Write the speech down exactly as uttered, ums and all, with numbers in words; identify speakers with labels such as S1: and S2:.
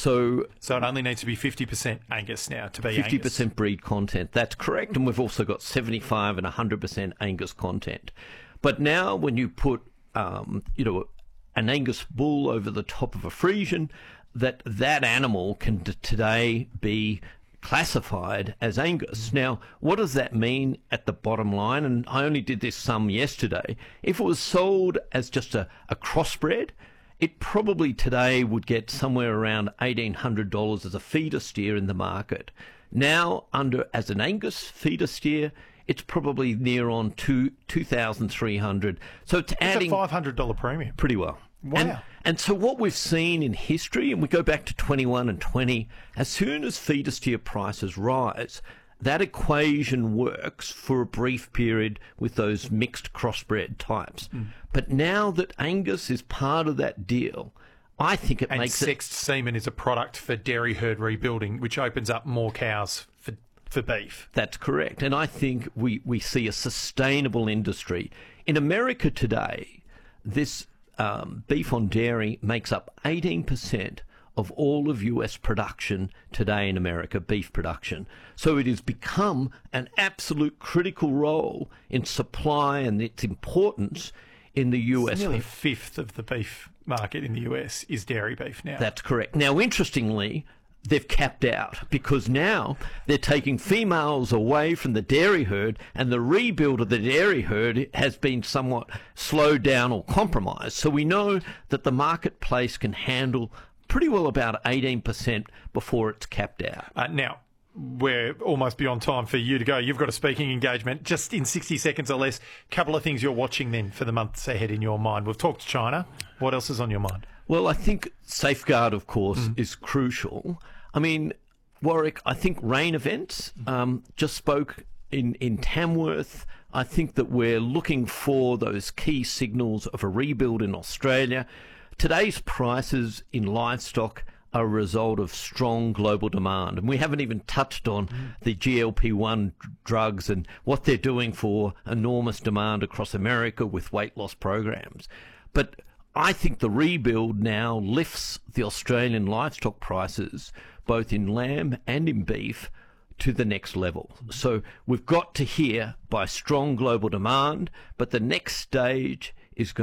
S1: So
S2: so it only needs to be fifty percent Angus now to be
S1: fifty percent
S2: Angus.
S1: breed content. That's correct. And we've also got seventy-five and one hundred percent Angus content. But now when you put, um, you know, an Angus bull over the top of a Friesian, that that animal can t- today be classified as Angus. Now, what does that mean at the bottom line? And I only did this sum yesterday. If it was sold as just a, a crossbred, it probably today would get somewhere around eighteen hundred dollars as a feeder steer in the market. Now, under as an Angus feeder steer, it's probably near on to two thousand three hundred dollars. So it's,
S2: It's
S1: adding
S2: a five hundred dollars premium.
S1: pretty well.
S2: Wow.
S1: And, and so what we've seen in history, and we go back to twenty-one and twenty, as soon as feeder steer prices rise, that equation works for a brief period with those mixed crossbred types. Mm. But now that Angus is part of that deal, I think it
S2: and
S1: makes
S2: sexed
S1: it...
S2: semen is a product for dairy herd rebuilding, which opens up more cows for for beef.
S1: That's correct. And I think we, we see a sustainable industry. In America today, this um, beef on dairy makes up eighteen percent of all of U S production today in America, beef production. So it has become an absolute critical role in supply and its importance in the U S.
S2: It's nearly a fifth of the beef market in the U S is dairy beef now.
S1: That's correct. Now, interestingly, they've capped out because now they're taking females away from the dairy herd, and the rebuild of the dairy herd has been somewhat slowed down or compromised. So we know that the marketplace can handle pretty well about eighteen percent before it's capped out.
S2: Uh, now, we're almost beyond time for you to go. You've got a speaking engagement just in sixty seconds or less. Couple of things you're watching then for the months ahead in your mind. We've talked China. What else is on your mind?
S1: Well, I think safeguard, of course, mm. is crucial. I mean, Warwick, I think rain events, um, just spoke in, in Tamworth. I think that we're looking for those key signals of a rebuild in Australia. Today's prices in livestock are a result of strong global demand. And we haven't even touched on mm. the G L P one drugs and what they're doing for enormous demand across America with weight loss programs. But I think the rebuild now lifts the Australian livestock prices, both in lamb and in beef, to the next level. So we've got to hear by strong global demand, but the next stage is going